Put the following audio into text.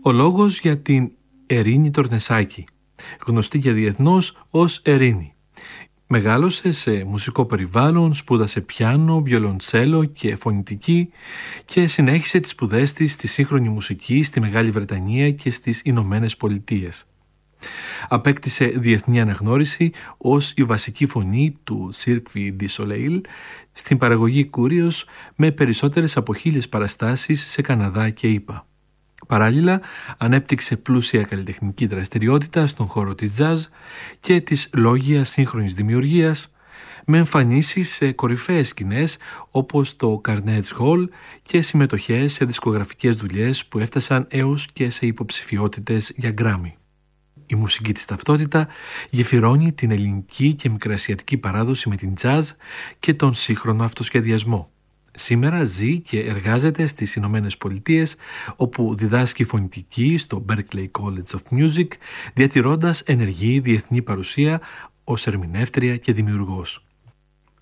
Ο λόγος για την Ερίνη Τορνεσάκη, γνωστή και διεθνώς ως Ερίνη. Μεγάλωσε σε μουσικό περιβάλλον, σπούδασε πιάνο, βιολοντσέλο και φωνητική και συνέχισε τις σπουδές της στη σύγχρονη μουσική στη Μεγάλη Βρετανία και στις Ηνωμένες Πολιτείες. Απέκτησε διεθνή αναγνώριση ως η βασική φωνή του Cirque du Soleil στην παραγωγή Κούριος με περισσότερες από 1.000 παραστάσεις σε Καναδά και ΗΠΑ. Παράλληλα, ανέπτυξε πλούσια καλλιτεχνική δραστηριότητα στον χώρο της jazz και της λόγιας σύγχρονης δημιουργίας, με εμφανίσεις σε κορυφαίες σκηνές όπως το Carnegie Hall και συμμετοχές σε δισκογραφικές δουλειές που έφτασαν έως και σε υποψηφιότητες για Grammy. Η μουσική της ταυτότητα γεφυρώνει την ελληνική και μικρασιατική παράδοση με την jazz και τον σύγχρονο αυτοσχεδιασμό. Σήμερα ζει και εργάζεται στις Ηνωμένες Πολιτείες, όπου διδάσκει φωνητική στο Berklee College of Music, διατηρώντας ενεργή διεθνή παρουσία ως ερμηνεύτρια και δημιουργός.